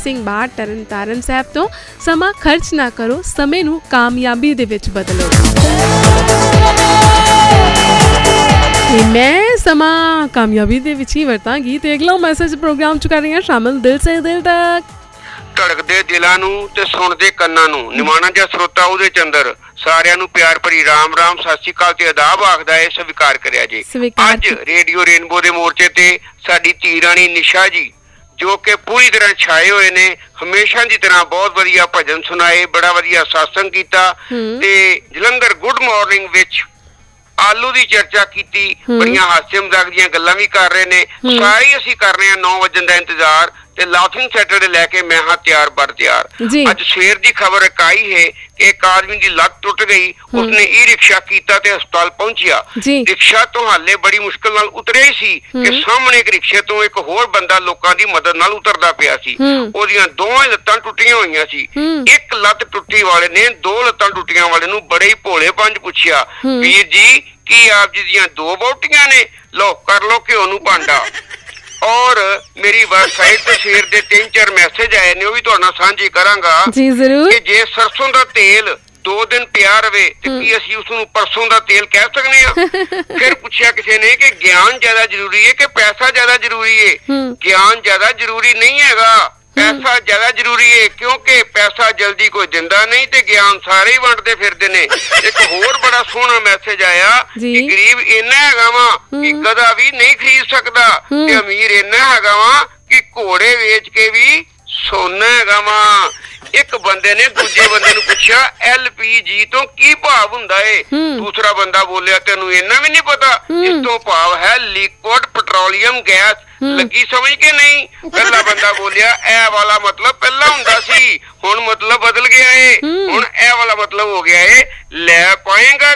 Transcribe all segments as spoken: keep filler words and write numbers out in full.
ਸਿੰਘ ਬਾਠ ਤਰਨ ਤਾਰਨ ਸਾਹਿਬ ਤੋਂ। ਸਮਾਂ ਖਰਚ ਨਾ ਕਰੋ, ਸਮੇਂ ਨੂੰ ਕਾਮਯਾਬੀ ਦੇ ਵਿੱਚ ਬਦਲੋ। ਤੇ ਮੈਂ ਸਮਾਂ ਕਾਮਯਾਬੀ ਦੇ ਵਿੱਚ ਹੀ ਵਰਤਾਂਗੀ। ਤੇ ਅਗਲਾ ਮੈਸੇਜ ਪ੍ਰੋਗਰਾਮ 'ਚ ਕਰ ਰਹੀ ਹਾਂ ਸ਼ਾਮਿਲ ਦਿਲ ਸੇ ਦਿਲ ਤੱਕ। ਧੜਕਦੇ ਦਿਲਾਂ ਨੂੰ ਤੇ ਸੁਣਦੇ ਕੰਨਾਂ ਨੂੰ ਨਿਮਾਣਾ ਜਿਹਾ ਸਰੋਤਾ ਉਹਦੇ ਚ ਅੰਦਰ ਸਾਰਿਆਂ ਨੂੰ ਪਿਆਰ ਭਰੀ ਰਾਮ ਰਾਮ ਸਤਿ ਸ਼੍ਰੀ ਅਕਾਲ ਤੇ ਅਦਾਬ ਆਖਦਾ ਹੈ। ਸਵੀਕਾਰ ਕਰਿਆ ਜੀ। ਅੱਜ ਰੇਡੀਓ ਰੇਨਬੋ ਦੇ ਮੋਰਚੇ ਤੇ ਸਾਡੀ ਧੀ ਰਾਣੀ ਨਿਸ਼ਾ ਜੀ ਜੋ ਕਿ ਪੂਰੀ ਤਰ੍ਹਾਂ ਛਾਏ ਹੋਏ ਨੇ, ਹਮੇਸ਼ਾ ਦੀ ਤਰ੍ਹਾਂ ਬਹੁਤ ਵਧੀਆ ਭਜਨ ਸੁਣਾਏ, ਬੜਾ ਵਧੀਆ ਸਤਸੰਗ ਕੀਤਾ ਤੇ ਜਲੰਧਰ ਗੁੱਡ ਮਾਰਨਿੰਗ ਵਿੱਚ ਆਲੂ ਦੀ ਚਰਚਾ ਕੀਤੀ। ਬੜੀਆਂ ਹਾਸੇ ਮਜ਼ਾਕ ਦੀਆਂ ਗੱਲਾਂ ਵੀ ਕਰ ਰਹੇ ਨੇ। ਸਾਰੇ ਅਸੀਂ ਕਰ ਰਹੇ ਹਾਂ ਨੌ ਵਜਣ ਦਾ ਇੰਤਜ਼ਾਰ ਤੇ ਲਾਫਿੰਗ ਸੈਟਰਡੇ ਲੈ ਕੇ ਮੈਂ ਹਾਂ ਤਿਆਰ ਬਰ ਤਿਆਰ। ਅੱਜ ਸਵੇਰ ਦੀ ਖਬਰ ਆਈ ਹੈ ਕਿ ਇੱਕ ਆਦਮੀ ਦੀ ਲੱਤ ਟੁੱਟ ਗਈ, ਉਸਨੇ ਈ ਰਿਕਸ਼ਾ ਕੀਤਾ ਤੇ ਹਸਪਤਾਲ ਪਹੁੰਚਿਆ। ਰਿਕਸ਼ਾ ਤੋਂ ਹਾਲੇ ਬੜੀ ਮੁਸ਼ਕਿਲ ਨਾਲ ਉਤਰਿਆ ਹੀ ਸੀ ਕਿ ਸਾਹਮਣੇ ਇੱਕ ਰਿਕਸ਼ੇ ਤੋਂ ਇੱਕ ਹੋਰ ਬੰਦਾ ਲੋਕਾਂ ਦੀ ਮਦਦ ਨਾਲ ਉਤਰਦਾ ਪਿਆ ਸੀ। ਉਹਦੀਆਂ ਦੋਵੇਂ ਲੱਤਾਂ ਟੁੱਟੀਆਂ ਹੋਈਆਂ ਸੀ। ਇੱਕ ਲੱਤ ਟੁੱਟੀ ਵਾਲੇ ਨੇ ਦੋ ਲੱਤਾਂ ਟੁੱਟੀਆਂ ਵਾਲੇ ਨੂੰ ਬੜੇ ਹੀ ਭੋਲੇ ਪੰਜ ਪੁੱਛਿਆ, ਵੀਰ ਜੀ ਕੀ ਆਪ ਜੀ ਦੀਆਂ ਦੋ ਬੋਟੀਆਂ ਨੇ? ਲੋ ਕਰ ਲੋ ਘਿਓ ਨੂੰ ਭਾਂਡਾ। ਔਰ ਮੇਰੀ ਵੈਬਸਾਈਟ ਤੇ ਸ਼ੇਰ ਦੇ ਤਿੰਨ ਚਾਰ ਮੈਸੇਜ ਆਏ ਨੇ, ਉਹ ਵੀ ਤੁਹਾਡੇ ਨਾਲ ਸਾਂਝੇ ਕਰਾਂਗਾ ਜੀ ਜ਼ਰੂਰ। ਕਿ ਜੇ ਸਰਸੋਂ ਦਾ ਤੇਲ ਦੋ ਦਿਨ ਪਿਆ ਰਵੇ ਤੇ ਕੀ ਅਸੀਂ ਉਸ ਨੂੰ ਪਰਸੋਂ ਦਾ ਤੇਲ ਕਹਿ ਸਕਦੇ ਹਾਂ? ਫਿਰ ਪੁੱਛਿਆ ਕਿਸੇ ਨੇ ਕਿ ਗਿਆਨ ਜ਼ਿਆਦਾ ਜ਼ਰੂਰੀ ਹੈ ਕਿ ਪੈਸਾ ਜ਼ਿਆਦਾ ਜ਼ਰੂਰੀ ਹੈ? ਗਿਆਨ ਜ਼ਿਆਦਾ ਜ਼ਰੂਰੀ ਨਹੀਂ ਹੈਗਾ, ਪੈਸਾ ਜ਼ਿਆਦਾ ਜ਼ਰੂਰੀ ਹੈ, ਕਿਉਂਕਿ ਪੈਸਾ ਜਲਦੀ ਕੋਈ ਦਿੰਦਾ ਨਹੀਂ ਤੇ ਗਿਆਨ ਸਾਰੇ ਹੀ ਵੰਡਦੇ ਫਿਰਦੇ ਨੇ। ਇੱਕ ਹੋਰ ਬੜਾ ਸੋਹਣਾ ਮੈਸੇਜ ਆਇਆ ਕਿ ਗਰੀਬ ਇੰਨਾ ਹੈਗਾ ਵਾ ਕਿ ਗਧਾ ਵੀ ਨਹੀਂ ਖਰੀਦ ਸਕਦਾ ਤੇ ਅਮੀਰ ਇੰਨਾ ਹੈਗਾ ਵਾ ਕਿ ਘੋੜੇ ਵੇਚ ਕੇ ਵੀ ਸੋਨਾ ਹੈਗਾ ਵਾ। ਇੱਕ ਬੰਦੇ ਨੇ ਦੂਜੇ ਬੰਦੇ ਨੂੰ ਪੁੱਛਿਆ ਐਲ ਪੀ ਜੀ ਤੋਂ ਕੀ ਭਾਵ ਹੁੰਦਾ ਏ? ਦੂਸਰਾ ਬੰਦਾ ਬੋਲਿਆ ਤੈਨੂੰ ਇੰਨਾ ਵੀ ਨਹੀਂ ਪਤਾ, ਇਸ ਤੋਂ ਭਾਵ ਹੈ ਲਿਕੁਇਡ ਪੈਟਰੋਲੀਅਮ ਗੈਸ। ਲੱਗੀ ਸਮਝ ਕੇ ਨਹੀਂ? ਪਹਿਲਾ ਬੰਦਾ ਬੋਲਿਆ ਇਹ ਵਾਲਾ ਮਤਲਬ ਪਹਿਲਾਂ ਹੁੰਦਾ ਸੀ, ਹੁਣ ਮਤਲਬ ਬਦਲ ਗਿਆ ਏ, ਹੁਣ ਇਹ ਵਾਲਾ ਮਤਲਬ ਹੋ ਗਿਆ ਏ ਲੈ ਪਾਏਗਾ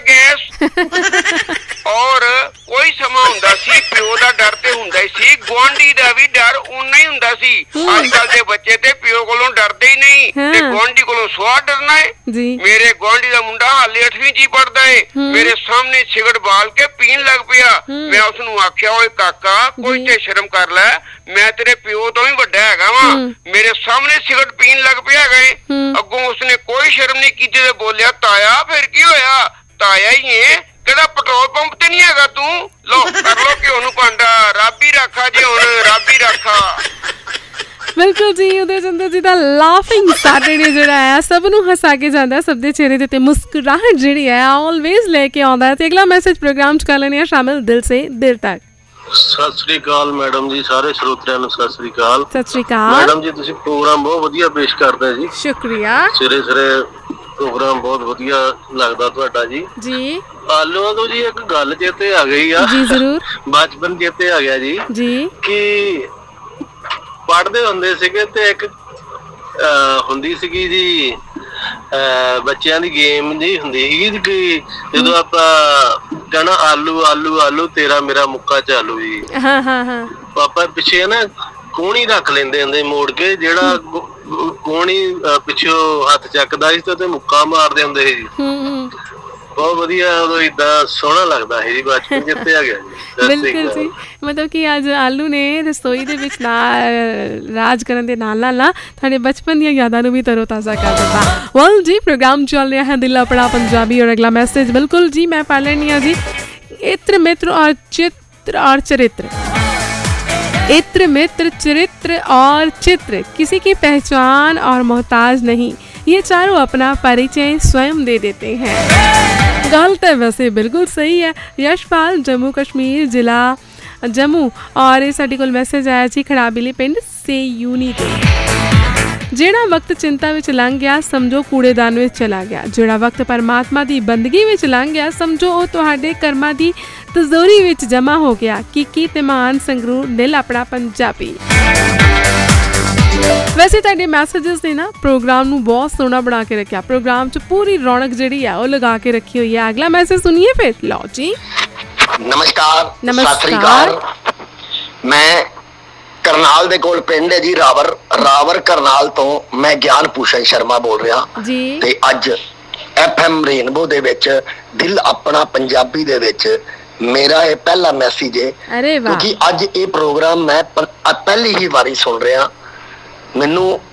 ਗੈਸ। ਔਰ ਕੋਈ ਸਮਾਂ ਹੁੰਦਾ ਸੀ ਪਿਓ ਦਾ ਡਰ ਤੇ ਹੁੰਦਾ ਹੀ ਸੀ, ਗੁਆਂਢੀ ਦਾ ਵੀ ਡਰ ਉਨਾ ਹੀ ਹੁੰਦਾ ਸੀ। ਅੱਜ ਕੱਲ ਦੇ ਬੱਚੇ ਤੇ ਪਿਓ ਕੋਲੋਂ ਡਰਦੇ ਹੀ ਨਹੀਂ ਤੇ ਗੁਆਂਢੀ ਕੋਲੋਂ ਸਵਾਹ ਡਰਨਾ ਏ। ਮੇਰੇ ਗੁਆਂਢੀ ਦਾ ਮੁੰਡਾ ਹਾਲੇ ਅੱਠਵੀਂ ਚ ਹੀ ਪੜਦਾ ਏ, ਮੇਰੇ ਸਾਹਮਣੇ ਸਿਗਰਟ ਬਾਲ ਕੇ ਪੀਣ ਲੱਗ ਪਿਆ। ਮੈਂ ਉਸਨੂੰ ਆਖਿਆ ਓਏ ਕਾਕਾ ਕੋਈ ਤੇ ਸ਼ਰਮ ਕਰ ਲੈ, ਮੈਂ ਤੇਰੇ ਪਿਓ ਤੋਂ ਵੀ ਵੱਡਾ ਹੈਗਾ ਵਾ, ਮੇਰੇ ਸਾਹਮਣੇ ਸਿਗਰਟ ਪੀਣ ਲੱਗ ਪਿਆ ਹੈਗਾ। ਅੱਗੋਂ ਉਸਨੇ ਕੋਈ ਸ਼ਰਮ ਨਹੀਂ ਕੀਤੀ ਤੇ ਬੋਲਿਆ ਤਾਇਆ ਫਿਰ ਕੀ ਹੋਇਆ? ਤਾਇਆ ਹੀ ਏ, ਕਹਿੰਦਾ ਪੈਟਰੋਲ ਪੰਪ ਤੇ ਨਹੀਂ ਹੈਗਾ ਤੂੰ? ਲੋ ਕਰ ਲੋ ਘਿਓ ਨੂੰ ਭਾਂਡਾ, ਰੱਬ ਹੀ ਰਾਖਾ ਜੀ, ਹੁਣ ਰੱਬ ਹੀ ਰਾਖਾ। ਬਿਲਕੁਲ ਜੀ, ਉਦੈ ਚੰਦਰ ਜੀ ਦਾ ਲਾਫਿੰਗ ਸੈਟਰਡੇ ਜਿਹੜਾ ਹੈ ਸਭ ਨੂੰ ਹਸਾ ਕੇ ਜਾਂਦਾ, ਸਭ ਦੇ ਚਿਹਰੇ ਦੇ ਉੱਤੇ ਮੁਸਕਰਾਹਟ ਜਿਹੜੀ ਹੈ ਆਲਵੇਜ਼ ਲੈ ਕੇ ਆਉਂਦਾ ਹੈ। ਤੇ ਅਗਲਾ ਮੈਸੇਜ ਪ੍ਰੋਗਰਾਮ 'ਚ ਕਰ ਲੈਣੇ ਆ ਸ਼ਾਮਿਲ ਦਿਲ ਸੇ ਦਿਲ ਤੱਕ। ਸਤਿ ਸ੍ਰੀ ਅਕਾਲ ਮੈਡਮ ਜੀ, ਸਾਰੇ ਸਰੋਤਿਆਂ ਨੂੰ ਸਤਿ ਸ੍ਰੀ ਅਕਾਲ। ਸਤਿ ਸ੍ਰੀ ਅਕਾਲ ਮੈਡਮ ਜੀ, ਤੁਸੀਂ ਪ੍ਰੋਗਰਾਮ ਬਹੁਤ ਵਧੀਆ ਪੇਸ਼ ਕਰਦੇ ਜੀ। ਸ਼ੁਕਰੀਆ। ਸਿਰੇ ਸਿਰੇ ਪ੍ਰੋਗਰਾਮ ਬਹੁਤ ਵਧੀਆ ਲੱਗਦਾ ਤੁਹਾਡਾ ਜੀ। ਜੀ ਆਲੂਆਂ ਤੋਂ ਜੀ ਇੱਕ ਗੱਲ ਚੇਤੇ ਆ ਗਈ ਆ ਜੀ, ਜ਼ਰੂਰ। ਬਚਪਨ ਚੇਤੇ ਆ ਗਿਆ ਜੀ ਜੀ ਕਿ ਪੜ੍ਹਦੇ ਹੁੰਦੇ ਸੀਗੇ ਤੇ ਇੱਕ ਹੁੰਦੀ ਸੀਗੀ ਜੀ ਬੱਚਿਆਂ ਦੀ ਗੇਮ ਜੀ ਹੁੰਦੀ ਸੀਗੀ ਕਿ ਜਦੋਂ ਆਪਾਂ ਕਹਿਣਾ ਆਲੂ ਆਲੂ ਆਲੂ ਤੇਰਾ ਮੇਰਾ ਮੁੱਕਾ ਚਾਲੂ ਜੀ। ਹਾਂ ਹਾਂ ਹਾਂ ਪਾਪਾ ਪਿੱਛੇ ਨਾ ਕੋਹਣੀ ਰੱਖ ਲੈਂਦੇ ਹੁੰਦੇ ਮੋੜ ਕੇ, ਜਿਹੜਾ ਕੋਹਣੀ ਪਿੱਛੋਂ ਹੱਥ ਚੱਕਦਾ ਸੀ ਤੇ ਮੁੱਕਾ ਮਾਰਦੇ ਹੁੰਦੇ ਸੀ। ਬਹੁਤ ਵਧੀਆ, ਉਦੋਂ ਏਦਾਂ ਸੋਹਣਾ ਲੱਗਦਾ ਸੀ ਜੀ, ਬਚਪਨ ਜਿੱਤੇ ਆ ਗਿਆ ਜੀ। ਬਿਲਕੁਲ ਜੀ, ਮਤਲਬ ਕਿ ਅੱਜ ਆਲੂ ਨੇ ਰਸੋਈ ਦੇ ਵਿੱਚ ਨਾ ਰਾਜ ਕਰਨ ਦੇ ਨਾਲ ਨਾਲ ਨਾ ਤੁਹਾਡੇ ਬਚਪਨ ਦੀਆਂ ਯਾਦਾਂ ਨੂੰ ਵੀ ਤਰੋ ਤਾਜ਼ਾ ਕਰ ਦਿੱਤਾ। ਵੈਲ ਜੀ, ਪ੍ਰੋਗਰਾਮ ਚੱਲ ਰਿਹਾ ਹੈ ਦਿਲ ਆਪਣਾ ਪੰਜਾਬੀ और अगला मैसेज बिल्कुल जी मैं पढ़ लेनी है जी। इत्र मित्र और चित्र और चरित्र, इत्र मित्र चरित्र और चित्र किसी की पहचान और मोहताज नहीं, ये चारों अपना परिचय स्वयं दे देते हैं। गलत है वैसे, बिल्कुल सही है। यशपाल जम्मू कश्मीर जिला जम्मू और साडे कोल मैसेज आया जी खड़ाबिली पिंड से यूनी तो। ਜਿਹੜਾ ਵਕਤ ਚਿੰਤਾ ਵਿੱਚ ਲੰਘ ਗਿਆ ਸਮਝੋ ਕੂੜੇਦਾਨ ਵਿੱਚ ਚਲਾ ਗਿਆ, ਜਿਹੜਾ ਵਕਤ ਪਰਮਾਤਮਾ ਦੀ ਬੰਦਗੀ ਵਿੱਚ ਲੰਘ ਗਿਆ ਸਮਝੋ ਉਹ ਤੁਹਾਡੇ ਕਰਮਾਂ ਦੀ ਤਜ਼ੋਰੀ ਵਿੱਚ ਜਮ੍ਹਾਂ ਹੋ ਗਿਆ। ਕੀਕੀ ਤੇ ਮਾਨ ਸੰਗਰੂਰ ਦਿਲ ਆਪਣਾ ਪੰਜਾਬੀ। ਵੈਸੇ ਤੁਹਾਡੇ ਮੈਸੇजेस ਨੇ ਨਾ ਪ੍ਰੋਗਰਾਮ ਨੂੰ ਬਹੁਤ ਸੋਹਣਾ ਬਣਾ ਕੇ ਰੱਖਿਆ, ਪ੍ਰੋਗਰਾਮ 'ਚ ਪੂਰੀ ਰੌਣਕ ਜਿਹੜੀ ਆ ਉਹ ਲਗਾ ਕੇ ਰੱਖੀ ਹੋਈ ਹੈ। ਅਗਲਾ ਮੈਸੇਜ ਸੁਣੀਏ ਫਿਰ। ਲਓ ਜੀ, ਨਮਸਕਾਰ। ਨਮਸਕਾਰ। ਮੈਂ ਕਰਨਾਲ ਦੇ ਕੋਲ ਪਿੰਡ ਹੈ ਜੀ ਰਾਵਰ, ਰਾਵਰ ਕਰਨਾਲ ਤੋਂ ਮੈਂ ਗਿਆਨ ਭੂਸ਼ਣ ਸ਼ਰਮਾ ਬੋਲ ਰਿਹਾ ਜੀ। ਤੇ ਅੱਜ ਐਫ ਐਮ ਰੇਨਬੋ ਦੇ ਵਿੱਚ ਦਿਲ ਆਪਣਾ ਪੰਜਾਬੀ ਦੇ ਵਿੱਚ ਮੇਰਾ ਇਹ ਪਹਿਲਾ ਮੈਸੇਜ ਹੈ, ਕਿਉਂਕਿ ਅੱਜ ਇਹ ਪ੍ਰੋਗਰਾਮ ਮੈਂ ਪਹਿਲੀ ਹੀ ਵਾਰੀ ਸੁਣ ਰਿਹਾ। ਮੈਨੂੰ